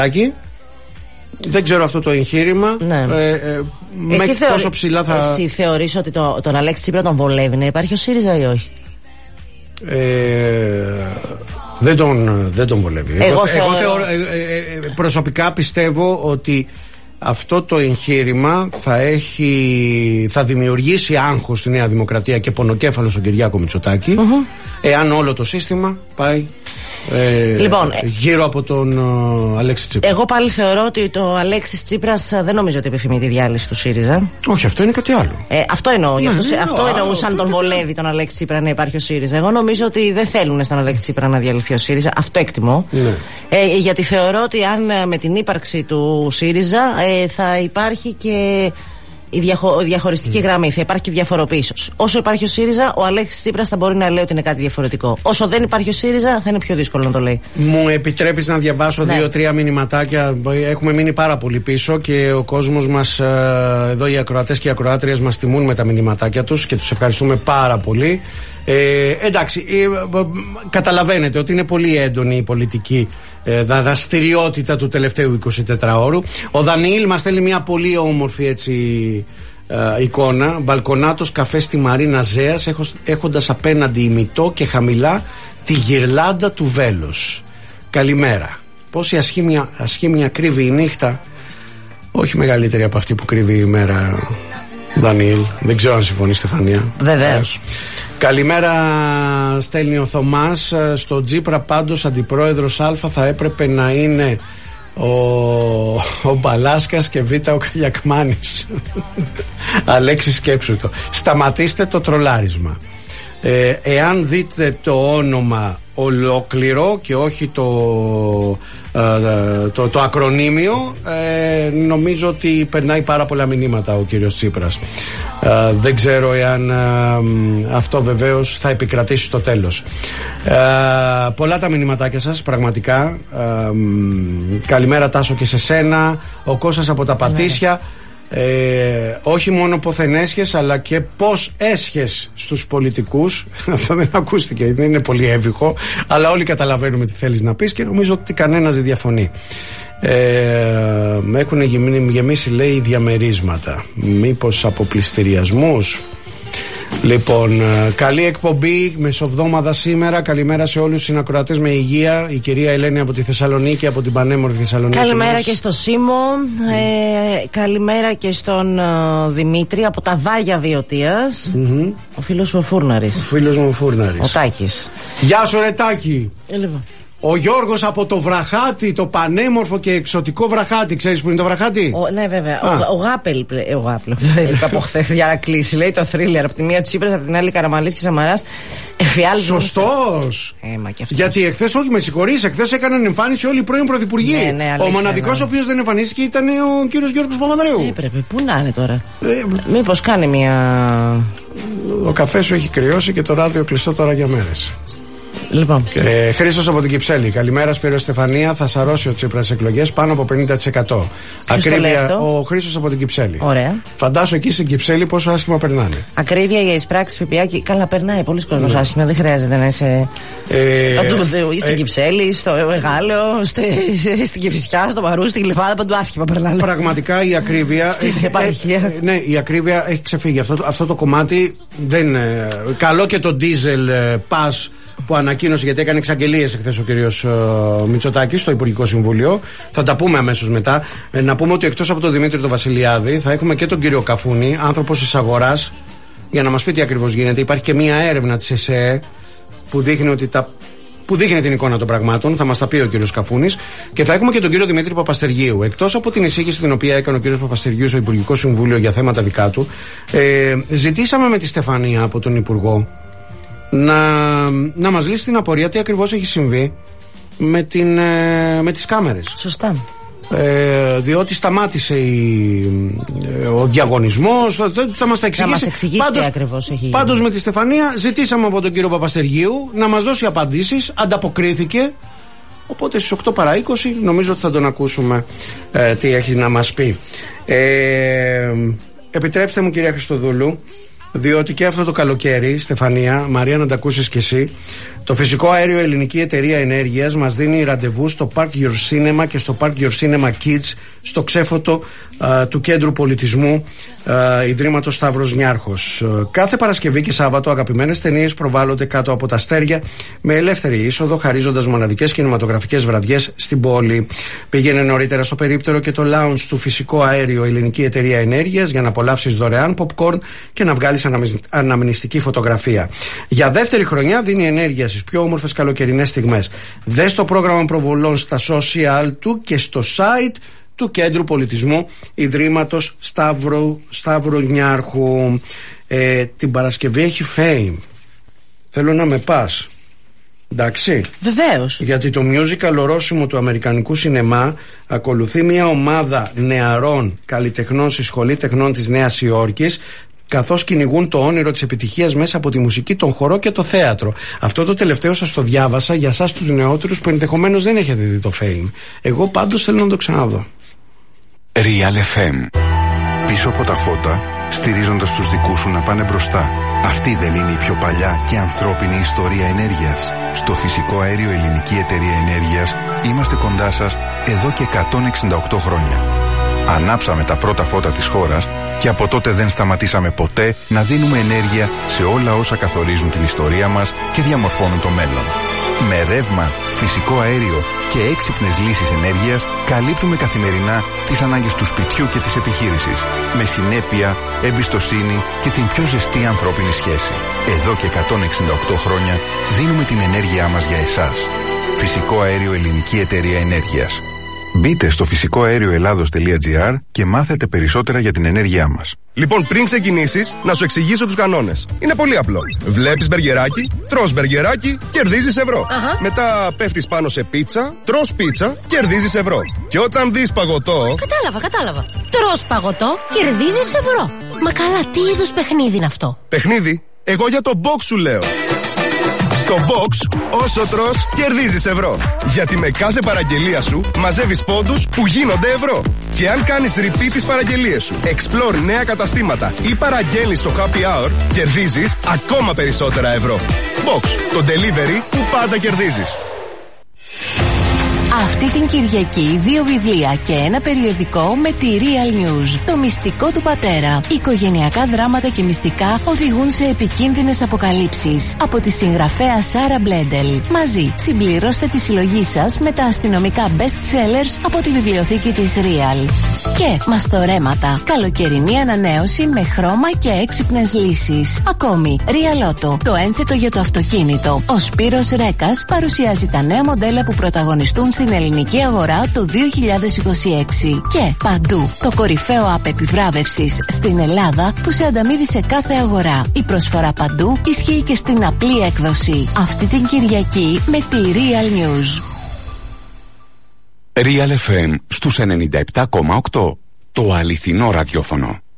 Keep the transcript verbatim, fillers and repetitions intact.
Μητσοτάκη. Δεν ξέρω αυτό το εγχείρημα. Ναι. Ε, ε, με θεωρεί, πόσο ψηλά θα. Εσύ θεωρείς ότι το, τον Αλέξη Τσίπρα τον βολεύει να υπάρχει ο ΣΥΡΙΖΑ ή όχι? Ε, δεν, τον, δεν τον βολεύει. Εγώ, εγώ, θεωρώ... εγώ θεωρώ, ε, ε, προσωπικά πιστεύω ότι αυτό το εγχείρημα θα, έχει, θα δημιουργήσει άγχος στη Νέα Δημοκρατία και πονοκέφαλο στον Κυριάκο Μητσοτάκη, mm-hmm. εάν όλο το σύστημα πάει ε, λοιπόν, γύρω από τον ε, Αλέξη Τσίπρα. Εγώ πάλι θεωρώ ότι το Αλέξης Τσίπρας δεν νομίζω ότι επιθυμεί τη διάλυση του ΣΥΡΙΖΑ. Όχι, αυτό είναι κάτι άλλο. Ε, αυτό εννοώ. Ναι, αυτό, ναι, αυτό ναι, εννοούσαν τον βολεύει τον Αλέξη Τσίπρα να υπάρχει ο ΣΥΡΙΖΑ. Εγώ νομίζω ότι δεν θέλουν στον Αλέξη Τσίπρα να διαλυθεί ο ΣΥΡΙΖΑ. Αυτό εκτιμώ. Ναι. Ε, γιατί θεωρώ ότι αν με την ύπαρξη του ΣΥΡΙΖΑ ε, θα υπάρχει και η διαχω, διαχωριστική mm. γραμμή, θα υπάρχει και διαφοροποίηση. Όσο υπάρχει ο ΣΥΡΙΖΑ, ο Αλέξης Τσίπρας θα μπορεί να λέει ότι είναι κάτι διαφορετικό. Όσο δεν υπάρχει ο ΣΥΡΙΖΑ, θα είναι πιο δύσκολο να το λέει. Μου επιτρέπεις να διαβάσω ναι. δύο-τρία μηνυματάκια? Έχουμε μείνει πάρα πολύ πίσω και ο κόσμος μας, εδώ οι ακροατές και οι ακροάτριες μας τιμούν με τα μηνυματάκια τους και τους ευχαριστούμε πάρα πολύ. Ε, εντάξει, ε, καταλαβαίνετε ότι είναι πολύ έντονη η πολιτική ε, δραστηριότητα του τελευταίου εικοσιτετράωρου. Ο Δανιήλ μας στέλνει μια πολύ όμορφη έτσι ε, εικόνα. Μπαλκονάτος καφέ στη Μαρίνα Ζέας, έχοντας απέναντι ημιτό και χαμηλά τη γυρλάντα του Βέλος. Καλημέρα. Πόση ασχήμια, ασχήμια κρύβει η νύχτα, όχι μεγαλύτερη από αυτή που κρύβει η μέρα. Δανιήλ, δεν ξέρω αν συμφωνεί, Στεφανία. Βεβαίως. Καλημέρα, στέλνει ο Θωμάς. Στο Τσίπρα πάντως αντιπρόεδρος Α θα έπρεπε να είναι ο, ο Μπαλάσκας και Β ο Καλιακμάνης. Αλέξη, σκέψου το. Σταματήστε το τρολάρισμα. Ε, εάν δείτε το όνομα ολόκληρο και όχι το, ε, το, το ακρονίμιο, ε, νομίζω ότι περνάει πάρα πολλά μηνύματα ο κύριος Τσίπρας. Ε, δεν ξέρω εάν ε, αυτό βεβαίως θα επικρατήσει στο τέλος. Ε, πολλά τα μηνύματάκια σας, πραγματικά. Ε, καλημέρα Τάσο και σε σένα. Ο Κώστας από τα Πατήσια. Ε, όχι μόνο πόθεν έσχες, αλλά και πως έσχες στους πολιτικούς. Αυτό δεν ακούστηκε, δεν είναι πολύ εύβυχο, αλλά όλοι καταλαβαίνουμε τι θέλεις να πεις και νομίζω ότι κανένας δεν διαφωνεί. ε, Έχουν γεμίσει, λέει, διαμερίσματα. Μήπως από πληστηριασμούς? Λοιπόν, καλή εκπομπή, μεσοβδόμαδα σήμερα. Καλημέρα σε όλους τους συνακροατές με υγεία. Η κυρία Ελένη από τη Θεσσαλονίκη, από την πανέμορφη Θεσσαλονίκη. Καλημέρα μας. και στο Σίμω. Ε, καλημέρα και στον uh, Δημήτρη από τα Βάγια Βιωτίας. Mm-hmm. Ο φίλος μου ο Φούρναρης. Ο φίλος μου ο Φούρναρης. Ο Τάκης. Γεια σου ρε Τάκη. Ε, λοιπόν. Ο Γιώργος από το Βραχάτι, το πανέμορφο και εξωτικό Βραχάτι. Ξέρεις που είναι το Βραχάτι? Ο, ναι, βέβαια. Ο, ο Γάπελ. Ο Γάπελ. Από χθες για να κλείσει. Λέει το θρίλερ. Από τη μία Τσίπρας, από την άλλη Καραμανλής και Σαμαράς. Εφιάλτη. Σωστός. Ε, γιατί εχθές, όχι με συγχωρείς, εχθές έκαναν εμφάνιση όλοι οι πρώην πρωθυπουργοί. Ναι, ναι, αλήθεια, ο μοναδικός ναι. ο οποίος δεν εμφανίστηκε ήταν ο κύριος Γιώργος Παπανδρέου. Έπρεπε. Πού να είναι τώρα? Ε, Μήπως κάνει μια. Ο καφές σου έχει κρυώσει και το ράδιο κλειστό τώρα για μέρες. Λοιπόν. Ε, Χρήστος από την Κυψέλη. Καλημέρα, Σπύρο Στεφανία. Θα σαρώσει ο Τσίπρας στις εκλογές πάνω από πενήντα τοις εκατό. Ακρίβεια. Ο Χρήστος από την Κυψέλη. Ωραία. Φαντάσου εκεί στην Κυψέλη πόσο άσχημα περνάνε. Ακρίβεια για εισπράξεις ΦΠΑ. Καλά, περνάει πολλοί κόσμος, ναι. Άσχημα. Δεν χρειάζεται να είσαι. Ε, παντού, ε, στην ε, Κυψέλη, στο Εγάλεο, στην Κηφισιά, στο Μαρού, στην Γλυφάδα. Παντού άσχημα περνάνε. Πραγματικά η ακρίβεια. έχει, ε, ναι, η ακρίβεια έχει ξεφύγει. Αυτό, αυτό το κομμάτι δεν. Ε, καλό και το diesel ε, pass που ανακοίνωσε, γιατί έκανε εξαγγελίες εχθές ο κύριος uh, Μητσοτάκης στο Υπουργικό Συμβούλιο. Θα τα πούμε αμέσως μετά. Ε, να πούμε ότι εκτός από τον Δημήτρη τον Βασιλιάδη θα έχουμε και τον κύριο Καφούνη, άνθρωπος της αγοράς, για να μας πει τι ακριβώς γίνεται. Υπάρχει και μία έρευνα της ΕΣΕ που δείχνει ότι τα που δείχνει την εικόνα των πραγμάτων, θα μας τα πει ο κύριος Καφούνης. Και θα έχουμε και τον κύριο Δημήτρη Παπαστεργίου. Εκτός από την εισήγηση την οποία έκανε ο κύριος Παπαστεργίου στο Υπουργικό Συμβούλιο για θέματα δικά του, ε, ζητήσαμε με τη Στεφανία από τον Υπουργό να, να μας λύσει την απορία τι ακριβώς έχει συμβεί με, την, ε, με τις κάμερες. Σωστά. Ε, διότι σταμάτησε η, ε, ο διαγωνισμός. Θα, θα μας τα εξηγήσει. Θα μας εξηγήσει πάντως, τι ακριβώς έχει γίνει. Πάντως με τη Στεφανία ζητήσαμε από τον κύριο Παπαστεργίου να μας δώσει απαντήσεις. Ανταποκρίθηκε. Οπότε στις οκτώ παρά είκοσι νομίζω ότι θα τον ακούσουμε ε, τι έχει να μας πει. ε, Επιτρέψτε μου, κυρία Χριστοδούλου, διότι και αυτό το καλοκαίρι, Στεφανία, Μαρία, να τα ακούσεις κι εσύ, το Φυσικό Αέριο Ελληνική Εταιρεία Ενέργειας μας δίνει ραντεβού στο Park Your Cinema και στο Park Your Cinema Kids, στο ξέφωτο α, του Κέντρου Πολιτισμού α, Ιδρύματος Σταύρος Νιάρχος. Κάθε Παρασκευή και Σάββατο αγαπημένες ταινίες προβάλλονται κάτω από τα αστέρια με ελεύθερη είσοδο, χαρίζοντας μοναδικές κινηματογραφικές βραδιές στην πόλη. Πήγαινε νωρίτερα στο περίπτερο και το lounge του Φυσικό Αέριο Ελληνική Εταιρεία Ενέργειας για να απολαύσεις δωρεάν popcorn και να βγάλεις αναμνηστική φωτογραφία. Για δεύτερη χρονιά δίνει ενέργεια στις πιο όμορφες καλοκαιρινές στιγμές. Δες το πρόγραμμα προβολών στα social του και στο site του Κέντρου Πολιτισμού Ιδρύματος Σταύρου, Σταύρου Νιάρχου. Ε, την Παρασκευή έχει Fame. Θέλω να με πας. Εντάξει. Βεβαίως. Γιατί το musical ορόσημο του αμερικανικού σινεμά ακολουθεί μια ομάδα νεαρών καλλιτεχνών στη Σχολή Τεχνών της Νέας Υόρκης, καθώς κυνηγούν το όνειρο της επιτυχίας μέσα από τη μουσική, τον χορό και το θέατρο. Αυτό το τελευταίο σας το διάβασα για εσάς τους νεότερους που ενδεχομένως δεν έχετε δει το Fame. Εγώ πάντως θέλω να το ξαναδώ. Real εφ εμ. Πίσω από τα φώτα, στηρίζοντας τους δικούς σου να πάνε μπροστά. Αυτή δεν είναι η πιο παλιά και ανθρώπινη ιστορία ενέργειας? Στο Φυσικό Αέριο Ελληνική Εταιρεία Ενέργειας είμαστε κοντά σας εδώ και εκατόν εξήντα οκτώ χρόνια. Ανάψαμε τα πρώτα φώτα της χώρας και από τότε δεν σταματήσαμε ποτέ να δίνουμε ενέργεια σε όλα όσα καθορίζουν την ιστορία μας και διαμορφώνουν το μέλλον. Με ρεύμα, φυσικό αέριο και έξυπνες λύσεις ενέργειας καλύπτουμε καθημερινά τις ανάγκες του σπιτιού και της επιχείρησης. Με συνέπεια, εμπιστοσύνη και την πιο ζεστή ανθρώπινη σχέση. Εδώ και εκατόν εξήντα οκτώ χρόνια δίνουμε την ενέργειά μας για εσάς. Φυσικό Αέριο Ελληνική Εταιρεία Ενέργειας. Μπείτε στο φυσικό αέριο ελλάδος τελεία τζι άρ και μάθετε περισσότερα για την ενέργειά μας. Λοιπόν, πριν ξεκινήσεις, να σου εξηγήσω τους κανόνες. Είναι πολύ απλό. Βλέπεις μπεργκεράκι, τρως μπεργκεράκι, κερδίζεις ευρώ. Αχα. Μετά πέφτεις πάνω σε πίτσα, τρως πίτσα, κερδίζεις ευρώ. Και όταν δεις παγωτό. Κατάλαβα, κατάλαβα. Τρως παγωτό, κερδίζεις ευρώ. Μα καλά, τι είδους παιχνίδι είναι αυτό? Παιχνίδι, εγώ για το box σου λέω. Στο box, όσο τρως, κερδίζεις ευρώ. Γιατί με κάθε παραγγελία σου μαζεύεις πόντους που γίνονται ευρώ. Και αν κάνεις repeat τις παραγγελίες σου, explore νέα καταστήματα ή παραγγέλνεις στο happy hour, κερδίζεις ακόμα περισσότερα ευρώ. Box, το delivery που πάντα κερδίζεις. Αυτή την Κυριακή δύο βιβλία και ένα περιοδικό με τη Real News. Το μυστικό του πατέρα. Οικογενειακά δράματα και μυστικά οδηγούν σε επικίνδυνες αποκαλύψεις. Από τη συγγραφέα Σάρα Μπλέντελ. Μαζί συμπληρώστε τη συλλογή σας με τα αστυνομικά best sellers από τη βιβλιοθήκη της Real. Και μαστορέματα. Καλοκαιρινή ανανέωση με χρώμα και έξυπνες λύσεις. Ακόμη, Real Auto. Το ένθετο για το αυτοκίνητο. Ο Σπύρος Ρέκας παρουσιάζει τα νέα μοντέλα που πρωταγωνιστούν στην ελληνική αγορά το δύο χιλιάδες είκοσι έξι. Και παντού το κορυφαίο app επιβράβευσης στην Ελλάδα που σε ανταμείβει σε κάθε αγορά. Η προσφορά παντού ισχύει και στην απλή έκδοση. Αυτή την Κυριακή με τη Real News. Real εφ εμ στους ενενήντα επτά κόμμα οκτώ. Το αληθινό ραδιόφωνο.